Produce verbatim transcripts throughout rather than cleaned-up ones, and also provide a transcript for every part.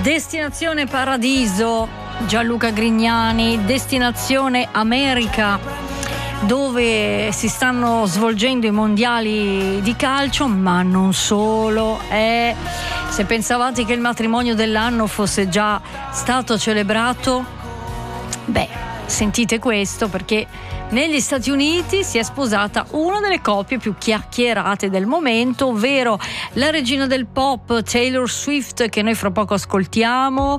Destinazione Paradiso, Gianluca Grignani, Destinazione America, dove si stanno svolgendo i mondiali di calcio, ma non solo. Eh, se pensavate che il matrimonio dell'anno fosse già stato celebrato, beh, sentite questo, perché negli Stati Uniti si è sposata una delle coppie più chiacchierate del momento, ovvero la regina del pop Taylor Swift, che noi fra poco ascoltiamo,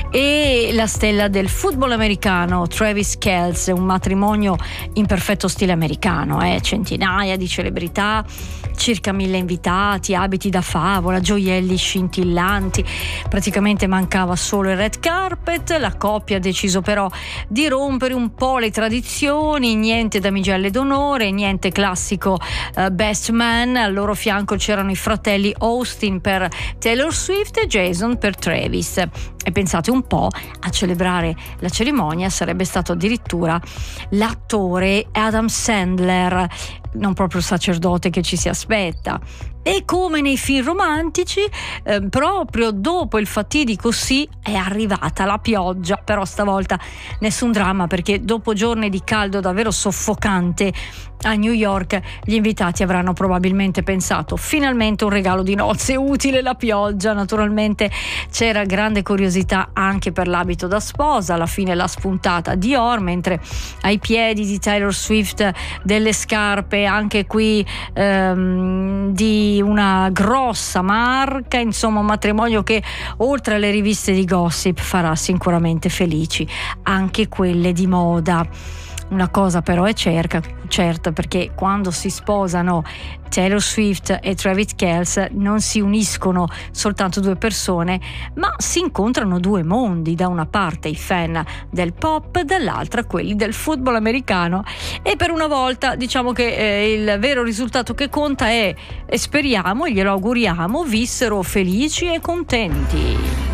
e la stella del football americano Travis Kelce. Un matrimonio in perfetto stile americano, eh? Centinaia di celebrità, circa mille invitati, abiti da favola, gioielli scintillanti. Praticamente mancava solo il red carpet. La coppia ha deciso però di rompere un po' le tradizioni, niente damigelle d'onore, niente classico uh, best man. Al loro fianco c'erano i fratelli Austin per Taylor Swift e Jason per Travis. E pensate un po', a celebrare la cerimonia sarebbe stato addirittura l'attore Adam Sandler, non proprio il sacerdote che ci si aspetta. E come nei film romantici, eh, proprio dopo il fatidico sì è arrivata la pioggia, però stavolta nessun dramma, perché dopo giorni di caldo davvero soffocante a New York gli invitati avranno probabilmente pensato: finalmente un regalo di nozze utile, la pioggia. Naturalmente c'era grande curiosità anche per l'abito da sposa. Alla fine l'ha spuntata Dior, mentre ai piedi di Taylor Swift delle scarpe, anche qui ehm, di una grossa marca. Insomma, un matrimonio che oltre alle riviste di gossip farà sicuramente felici anche quelle di moda. Una cosa però è certa, certa, perché quando si sposano Taylor Swift e Travis Kelce non si uniscono soltanto due persone, ma si incontrano due mondi: da una parte i fan del pop, dall'altra quelli del football americano. E per una volta diciamo che eh, il vero risultato che conta è, e speriamo, glielo auguriamo, vissero felici e contenti.